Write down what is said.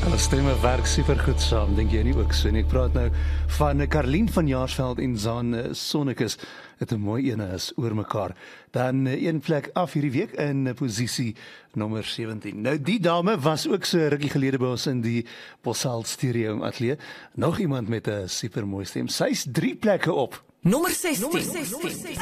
Hulle stemme werk supergoed saam, dink jy nie ook so nie? Ek praat nou van Karlien van Jaarsveld en Zaan Sonnekus. Het 'n mooi ene is oor mekaar. Dan een plek af hierdie week in posisie nommer 17. Nou die dame was ook so rukkie gelede by ons in die Bosal Stereo Ateljee. Nog iemand met 'n supermooi stem. Sy's 3 plekke op. Nommer 16.